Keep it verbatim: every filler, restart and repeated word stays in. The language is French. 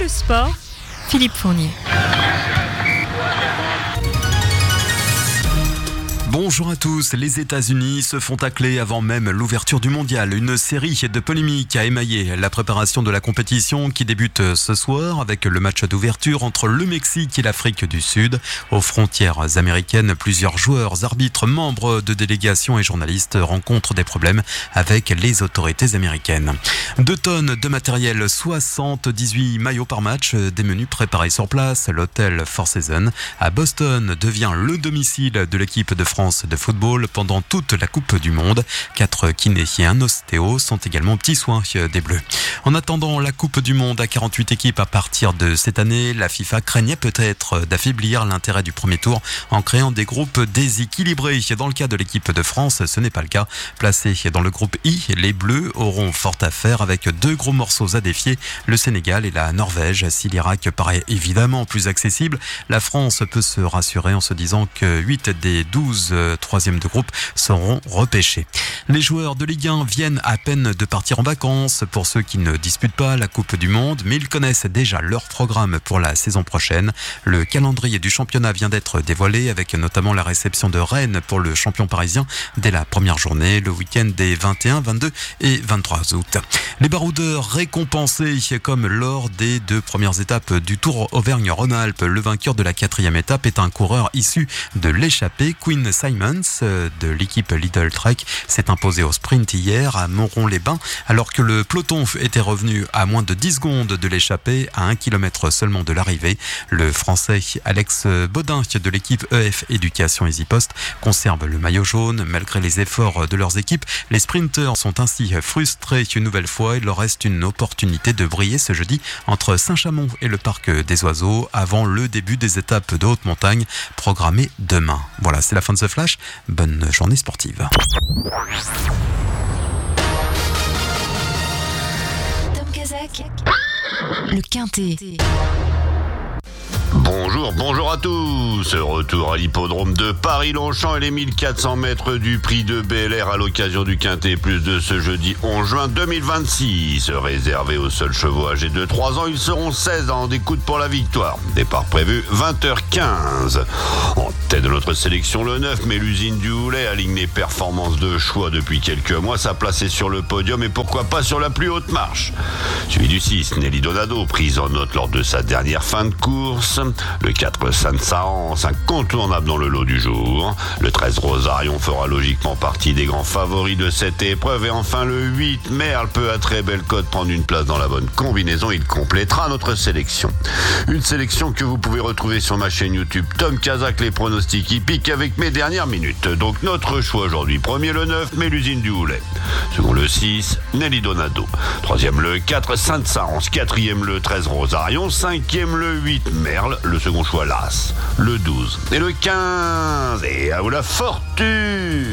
le sport, Philippe Fournier. Bonjour à tous. Les États-Unis se font tacler avant même l'ouverture du mondial. Une série de polémiques a émaillé la préparation de la compétition qui débute ce soir avec le match d'ouverture entre le Mexique et l'Afrique du Sud. Aux frontières américaines, plusieurs joueurs, arbitres, membres de délégations et journalistes rencontrent des problèmes avec les autorités américaines. Deux tonnes de matériel, soixante-dix-huit maillots par match, des menus préparés sur place. L'hôtel Four Seasons à Boston devient le domicile de l'équipe de France de football pendant toute la Coupe du Monde. Quatre kinés et un ostéo sont également aux petits soins des Bleus. En attendant la Coupe du Monde à quarante-huit équipes à partir de cette année, la FIFA craignait peut-être d'affaiblir l'intérêt du premier tour en créant des groupes déséquilibrés. Dans le cas de l'équipe de France, ce n'est pas le cas. Placés dans le groupe I, les Bleus auront fort à faire avec deux gros morceaux à défier, le Sénégal et la Norvège. Si l'Irak paraît évidemment plus accessible, la France peut se rassurer en se disant que huit des douze troisième de groupe seront repêchés. Les joueurs de Ligue un viennent à peine de partir en vacances pour ceux qui ne disputent pas la Coupe du Monde, mais ils connaissent déjà leur programme pour la saison prochaine. Le calendrier du championnat vient d'être dévoilé avec notamment la réception de Rennes pour le champion parisien dès la première journée, le week-end des vingt et un, vingt-deux et vingt-trois août. Les baroudeurs récompensés comme lors des deux premières étapes du Tour Auvergne-Rhône-Alpes. Le vainqueur de la quatrième étape est un coureur issu de l'échappée. Quinn Simons de l'équipe Lidl Trek s'est imposé au sprint hier à Montron-les-Bains alors que le peloton était revenu à moins de dix secondes de l'échappée à un kilomètre seulement de l'arrivée. Le français Alex Baudin de l'équipe E F Éducation EasyPost conserve le maillot jaune malgré les efforts de leurs équipes. Les sprinteurs sont ainsi frustrés une nouvelle fois. Il leur reste une opportunité de briller ce jeudi entre Saint-Chamond et le Parc des Oiseaux avant le début des étapes de haute montagne programmées demain. Voilà, c'est la fin de ce flash. Bonne journée sportive. Tom Kazak, le Quintet. Bonjour, bonjour à tous. Retour à l'hippodrome de Paris-Longchamp et les mille quatre cents mètres du prix de Bel Air à l'occasion du Quintet Plus de ce jeudi onze juin deux mille vingt-six. Réservé aux seuls chevaux âgés de trois ans, ils seront seize en découte pour la victoire. Départ prévu vingt heures quinze. En tête de notre sélection, le neuf, Mélusine du Houlet, aligne les performances de choix depuis quelques mois. Sa place est sur le podium et pourquoi pas sur la plus haute marche. Suivi du six, Nelly Donado, prise en note lors de sa dernière fin de course. Le quatre, San Saans, incontournable dans le lot du jour. Le treize, Rosarion, fera logiquement partie des grands favoris de cette épreuve. Et enfin le huit, Merle peut à très belle cote prendre une place dans la bonne combinaison. Il complétera notre sélection. Une sélection que vous pouvez retrouver sur ma chaîne YouTube Tom Kazak, les pronostics hippiques avec mes dernières minutes. Donc notre choix aujourd'hui, premier le neuf, Mélusine du Houlet. Second le six, Nelly Donado. Troisième le quatre, San Saans. Quatrième le treize, Rosarion. Cinquième le huit, Merle. Le second choix, l'As, le douze et le quinze. Et à vous la fortune!